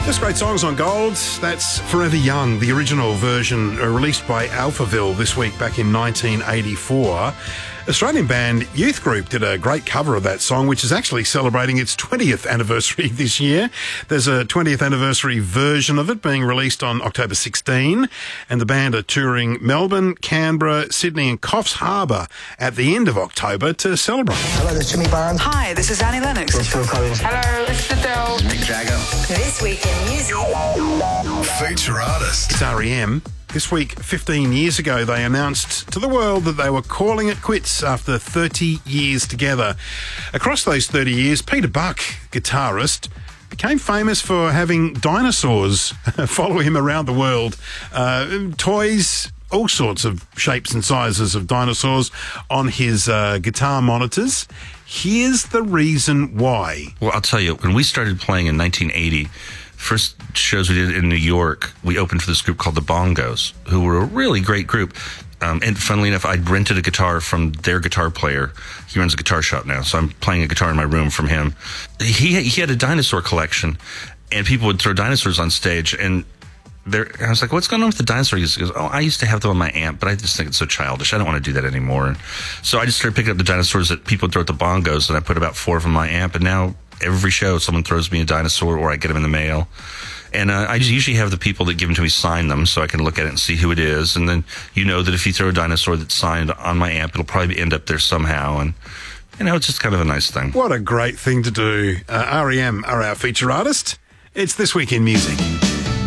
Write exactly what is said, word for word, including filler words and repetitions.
Just great songs on Gold. That's Forever Young, the original version uh, released by Alphaville this week back in nineteen eighty-four. Australian band Youth Group did a great cover of that song, which is actually celebrating its twentieth anniversary this year. There's a twentieth anniversary version of it being released on October sixteenth, and the band are touring Melbourne, Canberra, Sydney and Coffs Harbour at the end of October to celebrate. Hello, this is Jimmy Barnes. Hi, this is Annie Lennox. This is Phil Collins. Hello, this is Adele. This is Mick Jagger. This Week in Music. Feature artist. It's R E M. This week, fifteen years ago, they announced to the world that they were calling it quits after thirty years together. Across those thirty years, Peter Buck, guitarist, became famous for having dinosaurs follow him around the world. Uh, toys, all sorts of shapes and sizes of dinosaurs on his uh, guitar monitors. Here's the reason why. Well, I'll tell you, when we started playing in nineteen eighty, first shows we did in New York, we opened for this group called the Bongos, who were a really great group. Um, and funnily enough, I'd rented a guitar from their guitar player. He runs a guitar shop now, so I'm playing a guitar in my room from him. He he had a dinosaur collection, and people would throw dinosaurs on stage, and there, I was like, what's going on with the dinosaur? He goes, oh, I used to have them on my amp, but I just think it's so childish. I don't want to do that anymore. So I just started picking up the dinosaurs that people would throw at the Bongos, and I put about four of them on my amp, and now every show someone throws me a dinosaur or I get them in the mail. And uh, I usually have the people that give them to me sign them so I can look at it and see who it is. And then you know that if you throw a dinosaur that's signed on my amp, it'll probably end up there somehow. And, you know, it's just kind of a nice thing. What a great thing to do. Uh, R E M are our feature artist. It's This Week in Music.